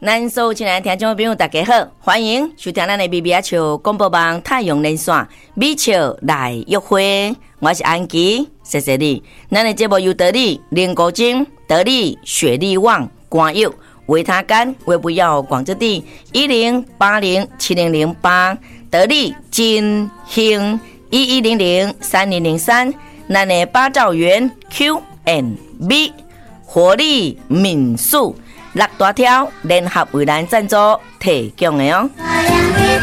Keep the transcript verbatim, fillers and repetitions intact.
咱所有亲爱的听众朋友大家好，欢迎收听咱的米米啊笑广播网太阳连线米笑来约会，我是安琪，谢谢你。咱的节目由得力林国金、得力雪力旺、冠佑、维他干、维不要广之地一零八零七零零八，得力金兴一一零零三零零三，咱的八兆元 Q and B 活力民宿。六大条联合为咱赞助提供的哦。